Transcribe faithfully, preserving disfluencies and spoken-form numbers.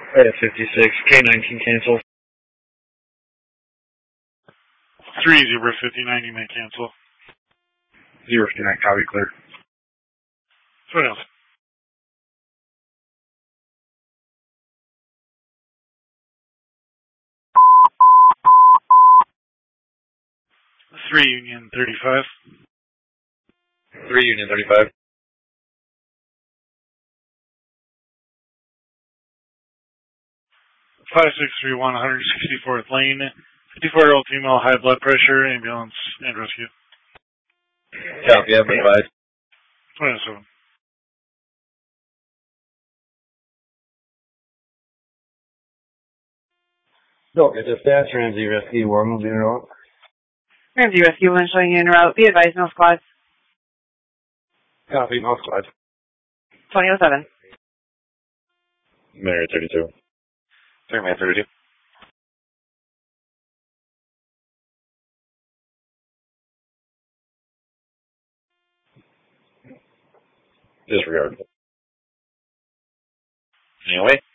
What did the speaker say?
At fifty-six, K nineteen cancel. three zero fifty-nine, you may cancel. zero fifty-nine, copy, clear. What else? three Union thirty-five. three Union thirty-five. five six three one, one hundred sixty-fourth Lane. fifty-four-year-old female, high blood pressure, ambulance, and rescue. Copy, I'm advised. twenty oh seven. Okay, dispatch, Ramsey Rescue, we're moving it on. Ramsey Rescue, one showing you en route. Be advised, no squads. Copy, no squad. twenty oh seven. Mary thirty-two. Sorry, man, thirty-two. Disregard. Anyway.